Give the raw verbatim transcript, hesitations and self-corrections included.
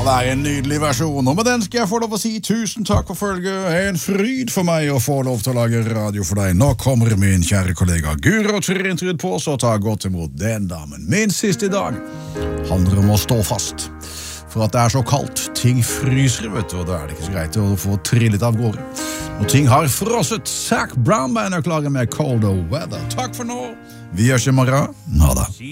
det er en nydelig versjon, og med den skal jeg få lov å si tusen takk for følget. En fryd for meg å få lov til å lage radio for deg. Nå kommer min kjære kollega Guro Trintrud på, så ta godt imot den damen. Min siste dag handler om å stå fast. For at det er så kaldt, ting fryser, vet du, og da er det ikke så greit å få trillet av gårde. Og ting har frosset. Zac Brown Band er klare med Colder Weather. Takk for nå. Vi gjørs i morgen. Nada.